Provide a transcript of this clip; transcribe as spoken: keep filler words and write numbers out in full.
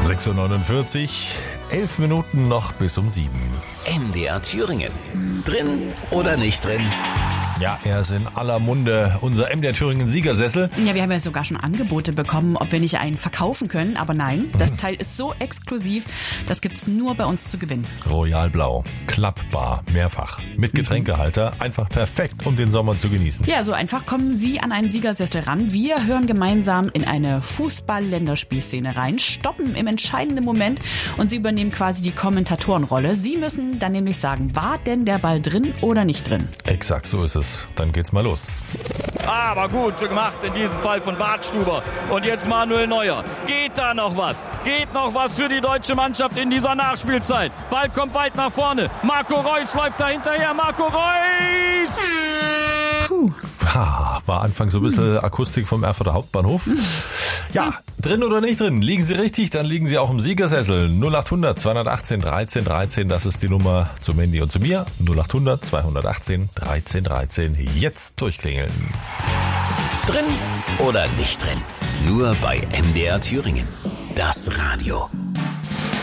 sechs Uhr neunundvierzig, elf Minuten noch bis um sieben. M D R Thüringen. Drin oder nicht drin? Ja, er ist in aller Munde, unser M D R Thüringen Siegersessel. Ja, wir haben ja sogar schon Angebote bekommen, ob wir nicht einen verkaufen können. Aber nein, das mhm. Teil ist so exklusiv, das gibt's nur bei uns zu gewinnen. Royal Blau, klappbar, mehrfach, mit Getränkehalter, einfach perfekt, um den Sommer zu genießen. Ja, so einfach kommen Sie an einen Siegersessel ran. Wir hören gemeinsam in eine Fußball-Länderspielszene rein, stoppen im entscheidenden Moment und Sie übernehmen quasi die Kommentatorenrolle. Sie müssen dann nämlich sagen, war denn der Ball drin oder nicht drin? Exakt, so ist es. Dann geht's mal los. Aber gut gemacht in diesem Fall von Bartstuber. Und jetzt Manuel Neuer. Geht da noch was? Geht noch was für die deutsche Mannschaft in dieser Nachspielzeit? Ball kommt weit nach vorne. Marco Reus läuft da hinterher. Marco Reus! Puh. War anfangs so ein bisschen Akustik vom Erfurter Hauptbahnhof. Ja, drin oder nicht drin? Liegen Sie richtig, dann liegen Sie auch im Siegersessel. null acht hundert zweihundertachtzehn dreizehn dreizehn, das ist die Nummer zu Mandy und zu mir. null acht hundert zweihundertachtzehn dreizehn dreizehn, jetzt durchklingeln. Drin oder nicht drin? Nur bei M D R Thüringen. Das Radio.